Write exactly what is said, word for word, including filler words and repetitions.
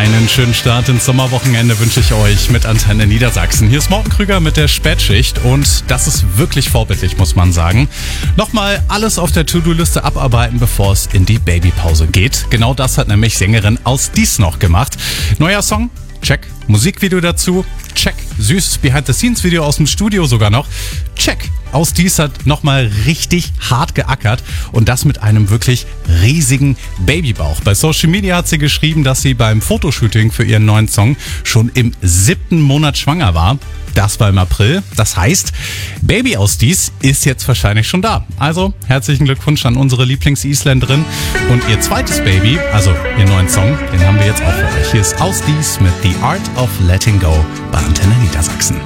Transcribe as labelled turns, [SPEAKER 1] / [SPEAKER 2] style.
[SPEAKER 1] Einen schönen Start ins Sommerwochenende wünsche ich euch mit Antenne Niedersachsen. Hier ist Morten Krüger mit der Spätschicht und das ist wirklich vorbildlich, muss man sagen. Nochmal alles auf der To-Do-Liste abarbeiten, bevor es in die Babypause geht. Genau das hat nämlich Sängerin Aus Dies noch gemacht. Neuer Song? Check. Musikvideo dazu? Check. Süßes Behind-the-Scenes-Video aus dem Studio sogar noch? Check. Aus Dies hat nochmal richtig hart geackert und das mit einem wirklich riesigen Babybauch. Bei Social Media hat sie geschrieben, dass sie beim Fotoshooting für ihren neuen Song schon im siebten Monat schwanger war. Das war im April. Das heißt, Baby Aus Dies ist jetzt wahrscheinlich schon da. Also herzlichen Glückwunsch an unsere Lieblings-Isländerin. Und ihr zweites Baby, also ihren neuen Song, den haben wir jetzt auch für euch. Hier ist Aus Dies mit The Art of Letting Go bei Antenne Niedersachsen.